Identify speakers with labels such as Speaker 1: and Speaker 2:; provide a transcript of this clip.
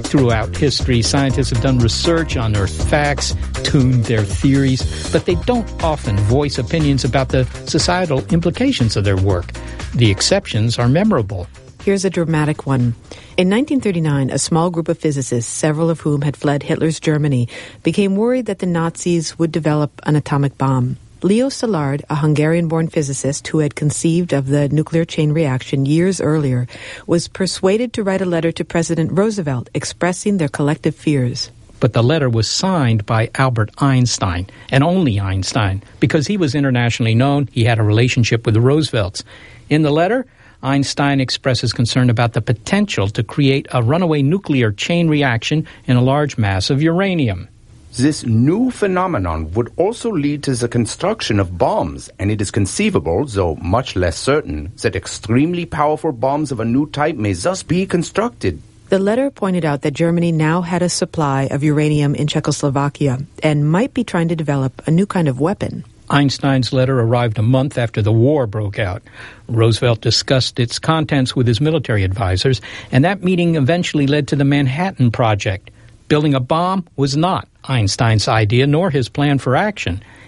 Speaker 1: Throughout history, scientists have done research, unearthed facts, tuned their theories, but they don't often voice opinions about the societal implications of their work. The exceptions are memorable.
Speaker 2: Here's a dramatic one. In 1939, a small group of physicists, several of whom had fled Hitler's Germany, became worried that the Nazis would develop an atomic bomb. Leo Szilard, a Hungarian-born physicist who had conceived of the nuclear chain reaction years earlier, was persuaded to write a letter to President Roosevelt expressing their collective fears.
Speaker 1: But the letter was signed by Albert Einstein, and only Einstein, because he was internationally known. He had a relationship with the Roosevelts. In the letter, Einstein expresses concern about the potential to create a runaway nuclear chain reaction in a large mass of uranium.
Speaker 3: This new phenomenon would also lead to the construction of bombs, and it is conceivable, though much less certain, that extremely powerful bombs of a new type may thus be constructed.
Speaker 2: The letter pointed out that Germany now had a supply of uranium in Czechoslovakia and might be trying to develop a new kind of weapon.
Speaker 1: Einstein's letter arrived a month after the war broke out. Roosevelt discussed its contents with his military advisors, and that meeting eventually led to the Manhattan Project. Building a bomb was not Einstein's idea nor his plan for action.